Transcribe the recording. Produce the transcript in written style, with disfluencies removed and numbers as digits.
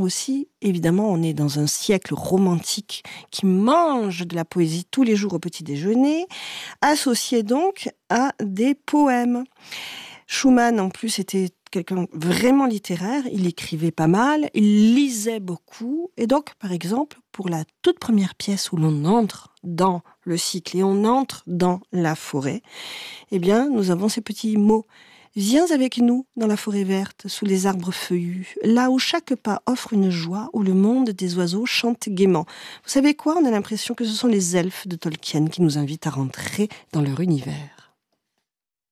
aussi, évidemment, on est dans un siècle romantique qui mange de la poésie tous les jours au petit déjeuner, associé donc à des poèmes. Schumann, en plus, était quelqu'un vraiment littéraire, il écrivait pas mal, il lisait beaucoup, et donc, par exemple, pour la toute première pièce où l'on entre dans le cycle et on entre dans la forêt, eh bien, nous avons ces petits mots. Viens avec nous dans la forêt verte, sous les arbres feuillus, là où chaque pas offre une joie, où le monde des oiseaux chante gaiement. Vous savez quoi ? On a l'impression que ce sont les elfes de Tolkien qui nous invitent à rentrer dans leur univers.